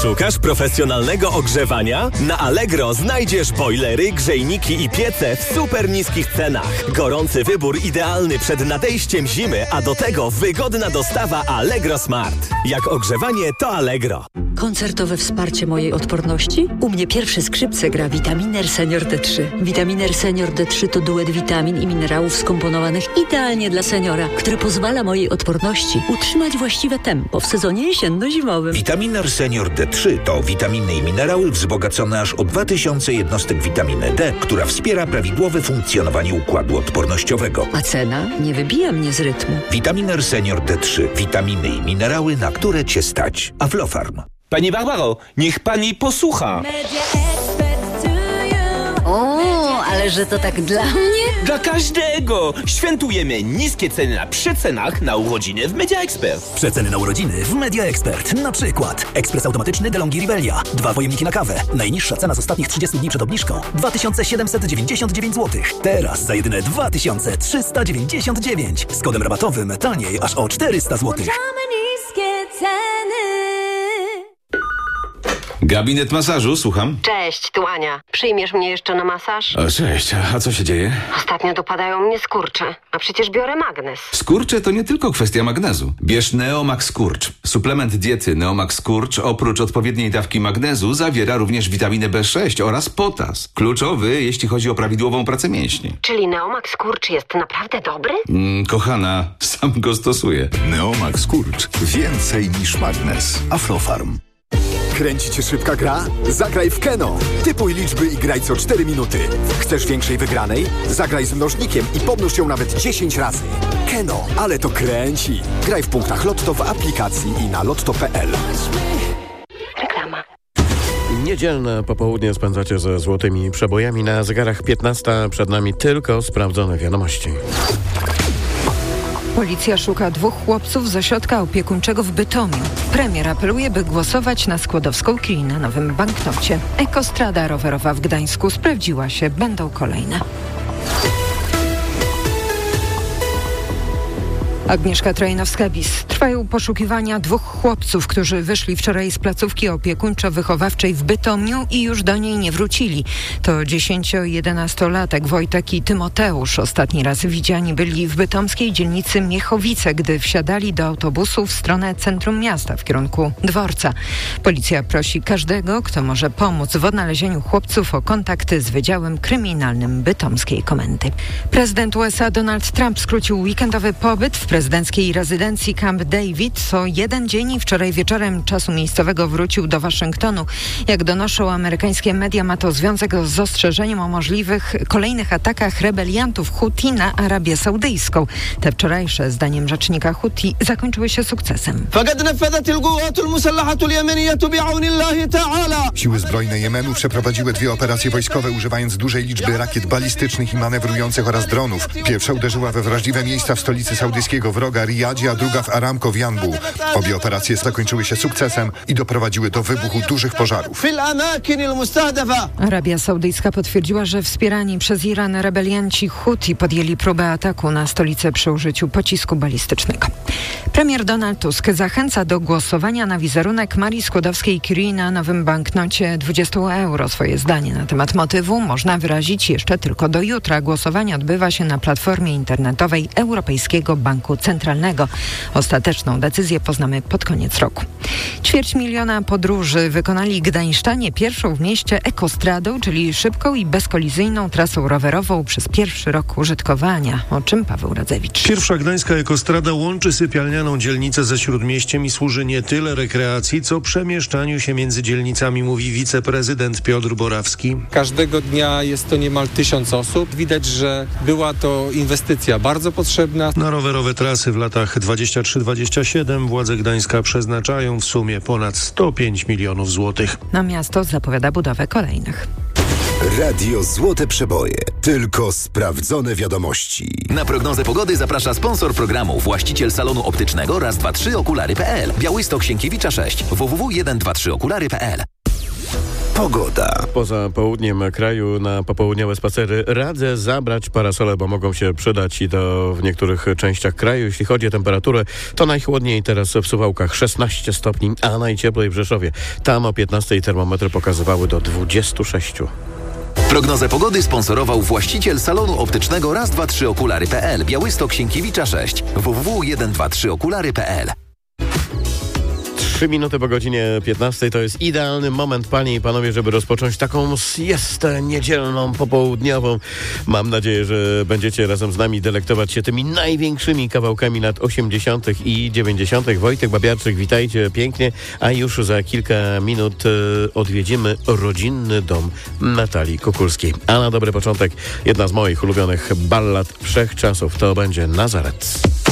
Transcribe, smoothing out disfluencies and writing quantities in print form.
Szukasz profesjonalnego ogrzewania? Na Allegro znajdziesz bojlery, grzejniki i piece w super niskich cenach. Gorący wybór idealny przed nadejściem zimy, a do tego wygodna dostawa Allegro Smart. Jak ogrzewanie, to Allegro. Koncertowe wsparcie mojej odporności? U mnie pierwsze skrzypce gra Vitaminer Senior D3. Vitaminer Senior D3 to duet witamin i minerałów skomponowanych idealnie dla seniora, który pozwala mojej odporności utrzymać właściwe tempo w sezonie jesienno-zimowym. Vitaminer Senior D3 to witaminy i minerały wzbogacone aż o 2000 jednostek witaminy D, która wspiera prawidłowe funkcjonowanie układu odpornościowego. A cena nie wybija mnie z rytmu. Vitaminer Senior D3. Witaminy i minerały, na które Cię stać. Aflofarm. Pani Barbaro, niech pani posłucha. O, ale że to tak dla mnie? Dla każdego! Świętujemy niskie ceny na przecenach na urodziny w Media Expert. Przeceny na urodziny w Media Expert. Na przykład ekspres automatyczny DeLonghi Rivelia. 2 pojemniki na kawę. Najniższa cena z ostatnich 30 dni przed obniżką 2799 zł. Teraz za jedyne 2399. Z kodem rabatowym taniej aż o 400 zł. Gabinet masażu, słucham. Cześć, tu Ania. Przyjmiesz mnie jeszcze na masaż? O, cześć, a co się dzieje? Ostatnio dopadają mnie skurcze, a przecież biorę magnes. Skurcze to nie tylko kwestia magnezu. Bierz Neomax Skurcz. Suplement diety Neomax Skurcz oprócz odpowiedniej dawki magnezu zawiera również witaminę B6 oraz potas. Kluczowy, jeśli chodzi o prawidłową pracę mięśni. Czyli Neomax Skurcz jest naprawdę dobry? Kochana, sam go stosuję. Neomax Skurcz. Więcej niż magnes. Aflofarm. Kręci cię szybka gra? Zagraj w Keno. Typuj liczby i graj co 4 minuty. Chcesz większej wygranej? Zagraj z mnożnikiem i pomnóż ją nawet 10 razy. Keno, ale to kręci. Graj w punktach Lotto w aplikacji i na lotto.pl. Reklama. Niedzielne popołudnie spędzacie ze złotymi przebojami. Na zegarach 15, przed nami tylko sprawdzone wiadomości. Policja szuka 2 chłopców z ośrodka opiekuńczego w Bytomiu. Premier apeluje, by głosować na Skłodowską-Curie na nowym banknocie. Ekostrada rowerowa w Gdańsku sprawdziła się. Będą kolejne. Agnieszka Trojnowska-Bis. Trwają poszukiwania 2 chłopców, którzy wyszli wczoraj z placówki opiekuńczo-wychowawczej w Bytomiu i już do niej nie wrócili. To 10 i 11-latek Wojtek i Tymoteusz. Ostatni raz widziani byli w bytomskiej dzielnicy Miechowice, gdy wsiadali do autobusu w stronę centrum miasta w kierunku dworca. Policja prosi każdego, kto może pomóc w odnalezieniu chłopców, o kontakty z Wydziałem Kryminalnym Bytomskiej Komendy. Prezydent USA Donald Trump skrócił weekendowy pobyt w prezydenckiej rezydencji Camp David co 1 dzień i wczoraj wieczorem czasu miejscowego wrócił do Waszyngtonu. Jak donoszą amerykańskie media, ma to związek z ostrzeżeniem o możliwych kolejnych atakach rebeliantów Huti na Arabię Saudyjską. Te wczorajsze, zdaniem rzecznika Huti, zakończyły się sukcesem. Siły zbrojne Jemenu przeprowadziły 2 operacje wojskowe, używając dużej liczby rakiet balistycznych i manewrujących oraz dronów. Pierwsza uderzyła we wrażliwe miejsca w stolicy saudyjskiego wroga Riyadzie, a druga w Aramco w Janbu. Obie operacje zakończyły się sukcesem i doprowadziły do wybuchu dużych pożarów. Arabia Saudyjska potwierdziła, że wspierani przez Iran rebelianci Huti podjęli próbę ataku na stolicę przy użyciu pocisku balistycznego. Premier Donald Tusk zachęca do głosowania na wizerunek Marii Skłodowskiej-Curie na nowym banknocie 20 euro. Swoje zdanie na temat motywu można wyrazić jeszcze tylko do jutra. Głosowanie odbywa się na platformie internetowej Europejskiego Banku Centralnego. Ostateczną decyzję poznamy pod koniec roku. 250 000 podróży wykonali gdańszczanie pierwszą w mieście ekostradą, czyli szybką i bezkolizyjną trasą rowerową przez pierwszy rok użytkowania. O czym Paweł Radzewicz. Pierwsza gdańska ekostrada łączy sypialnianą dzielnicę ze Śródmieściem i służy nie tyle rekreacji, co przemieszczaniu się między dzielnicami, mówi wiceprezydent Piotr Borawski. Każdego dnia jest to niemal 1000 osób. Widać, że była to inwestycja bardzo potrzebna. Na rowerowe trasy w latach 23-27 władze Gdańska przeznaczają w sumie ponad 105 milionów złotych. Na miasto zapowiada budowę kolejnych. Radio Złote Przeboje. Tylko sprawdzone wiadomości. Na prognozę pogody zaprasza sponsor programu, właściciel salonu optycznego Raz, 2, 3 okulary.pl. Białystok Sienkiewicza 6. www.123okulary.pl. Pogoda. Poza południem kraju na popołudniowe spacery radzę zabrać parasole, bo mogą się przydać i to w niektórych częściach kraju. Jeśli chodzi o temperaturę, to najchłodniej teraz w Suwałkach 16 stopni, a najcieplej w Rzeszowie. Tam o 15 termometry pokazywały do 26. Prognozę pogody sponsorował właściciel salonu optycznego Raz, 2, 3 Okulary.pl, Białystok, Sienkiewicza 6, www.123okulary.pl. 3 minuty po godzinie 15 to jest idealny moment, panie i panowie, żeby rozpocząć taką siestę niedzielną, popołudniową. Mam nadzieję, że będziecie razem z nami delektować się tymi największymi kawałkami lat 80. i 90. Wojtek Babiarczyk, witajcie pięknie, a już za kilka minut odwiedzimy rodzinny dom Natalii Kukulskiej. A na dobry początek jedna z moich ulubionych ballad wszechczasów to będzie Nazaret.